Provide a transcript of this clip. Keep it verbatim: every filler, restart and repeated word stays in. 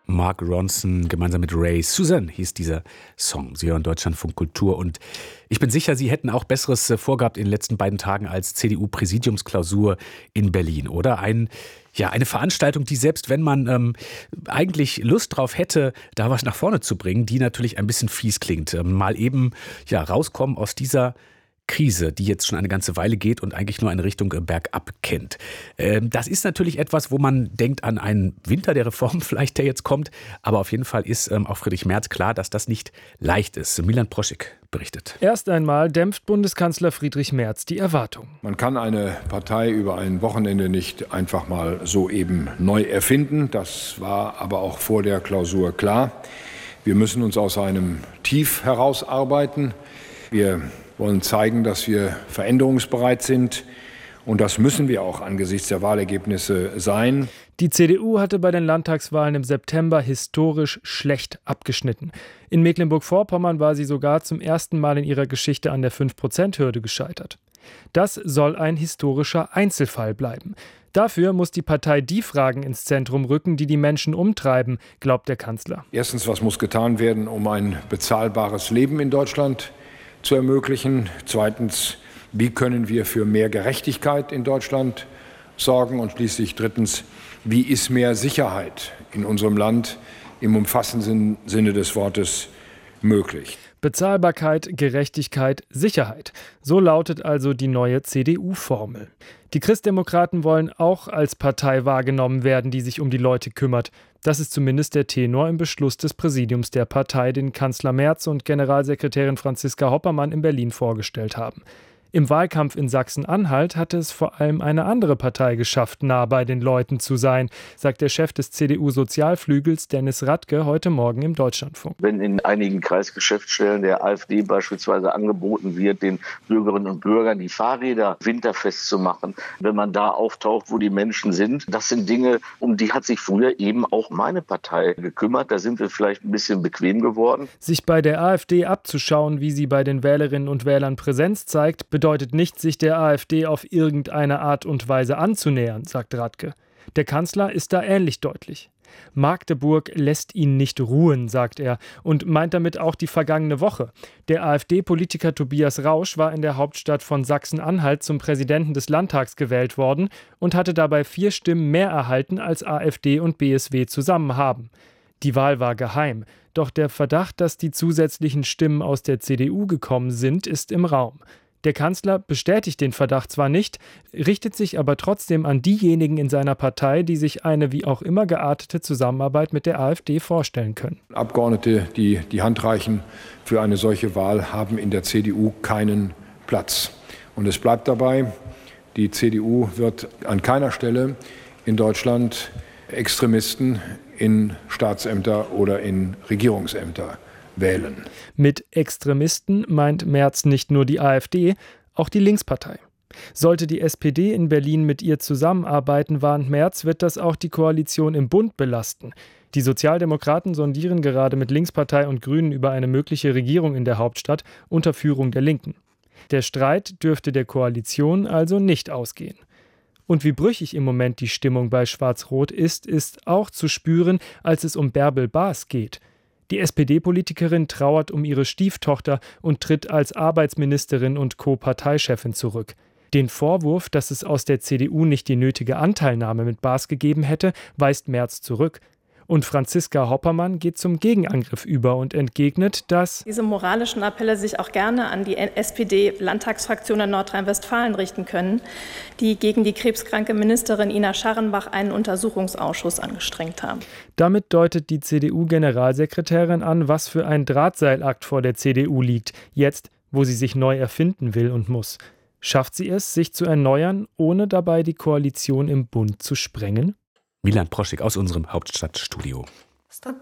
Mark Ronson gemeinsam mit Ray Susan hieß dieser Song. Sie hören Deutschlandfunk Kultur und ich bin sicher, Sie hätten auch Besseres vorgehabt in den letzten beiden Tagen als C D U-Präsidiumsklausur in Berlin, oder? Ein, ja, eine Veranstaltung, die selbst wenn man ähm, eigentlich Lust drauf hätte, da was nach vorne zu bringen, die natürlich ein bisschen fies klingt. Ähm, mal eben ja, rauskommen aus dieser Krise, die jetzt schon eine ganze Weile geht und eigentlich nur eine Richtung bergab kennt. Ähm, das ist natürlich etwas, wo man denkt an einen Winter der Reform vielleicht, der jetzt kommt. Aber auf jeden Fall ist ähm, auch Friedrich Merz klar, dass das nicht leicht ist. Milan Proschik berichtet. Erst einmal dämpft Bundeskanzler Friedrich Merz die Erwartung. Man kann eine Partei über ein Wochenende nicht einfach mal so eben neu erfinden. Das war aber auch vor der Klausur klar. Wir müssen uns aus einem Tief herausarbeiten. Wir wollen zeigen, dass wir veränderungsbereit sind. Und das müssen wir auch angesichts der Wahlergebnisse sein. Die C D U hatte bei den Landtagswahlen im September historisch schlecht abgeschnitten. In Mecklenburg-Vorpommern war sie sogar zum ersten Mal in ihrer Geschichte an der fünf Prozent Hürde gescheitert. Das soll ein historischer Einzelfall bleiben. Dafür muss die Partei die Fragen ins Zentrum rücken, die die Menschen umtreiben, glaubt der Kanzler. Erstens, was muss getan werden, um ein bezahlbares Leben in Deutschland zu ermöglichen? Zweitens, wie können wir für mehr Gerechtigkeit in Deutschland sorgen? Und schließlich drittens, wie ist mehr Sicherheit in unserem Land im umfassenden Sinne des Wortes möglich? Bezahlbarkeit, Gerechtigkeit, Sicherheit. So lautet also die neue C D U-Formel. Die Christdemokraten wollen auch als Partei wahrgenommen werden, die sich um die Leute kümmert. Das ist zumindest der Tenor im Beschluss des Präsidiums der Partei, den Kanzler Merz und Generalsekretärin Franziska Hoppermann in Berlin vorgestellt haben. Im Wahlkampf in Sachsen-Anhalt hatte es vor allem eine andere Partei geschafft, nah bei den Leuten zu sein, sagt der Chef des C D U-Sozialflügels Dennis Radke heute Morgen im Deutschlandfunk. Wenn in einigen Kreisgeschäftsstellen der AfD beispielsweise angeboten wird, den Bürgerinnen und Bürgern die Fahrräder winterfest zu machen, wenn man da auftaucht, wo die Menschen sind, das sind Dinge, um die hat sich früher eben auch meine Partei gekümmert. Da sind wir vielleicht ein bisschen bequem geworden. Sich bei der AfD abzuschauen, wie sie bei den Wählerinnen und Wählern Präsenz zeigt, bedeutet nicht, sich der AfD auf irgendeine Art und Weise anzunähern, sagt Radke. Der Kanzler ist da ähnlich deutlich. Magdeburg lässt ihn nicht ruhen, sagt er, und meint damit auch die vergangene Woche. Der AfD-Politiker Tobias Rausch war in der Hauptstadt von Sachsen-Anhalt zum Präsidenten des Landtags gewählt worden und hatte dabei vier Stimmen mehr erhalten, als AfD und B S W zusammen haben. Die Wahl war geheim, doch der Verdacht, dass die zusätzlichen Stimmen aus der C D U gekommen sind, ist im Raum. Der Kanzler bestätigt den Verdacht zwar nicht, richtet sich aber trotzdem an diejenigen in seiner Partei, die sich eine wie auch immer geartete Zusammenarbeit mit der AfD vorstellen können. Abgeordnete, die die Hand reichen für eine solche Wahl, haben in der C D U keinen Platz. Und es bleibt dabei, die C D U wird an keiner Stelle in Deutschland Extremisten in Staatsämter oder in Regierungsämter wählen. Mit Extremisten meint Merz nicht nur die AfD, auch die Linkspartei. Sollte die S P D in Berlin mit ihr zusammenarbeiten, warnt Merz, wird das auch die Koalition im Bund belasten. Die Sozialdemokraten sondieren gerade mit Linkspartei und Grünen über eine mögliche Regierung in der Hauptstadt unter Führung der Linken. Der Streit dürfte der Koalition also nicht ausgehen. Und wie brüchig im Moment die Stimmung bei Schwarz-Rot ist, ist auch zu spüren, als es um Bärbel Baas geht. Die S P D-Politikerin trauert um ihre Stieftochter und tritt als Arbeitsministerin und Co-Parteichefin zurück. Den Vorwurf, dass es aus der C D U nicht die nötige Anteilnahme mit Baas gegeben hätte, weist Merz zurück. Und Franziska Hoppermann geht zum Gegenangriff über und entgegnet, dass diese moralischen Appelle sich auch gerne an die S P D-Landtagsfraktion in Nordrhein-Westfalen richten können, die gegen die krebskranke Ministerin Ina Scharrenbach einen Untersuchungsausschuss angestrengt haben. Damit deutet die C D U-Generalsekretärin an, was für ein Drahtseilakt vor der C D U liegt, jetzt, wo sie sich neu erfinden will und muss. Schafft sie es, sich zu erneuern, ohne dabei die Koalition im Bund zu sprengen? Milan Proschik aus unserem Hauptstadtstudio. Stop.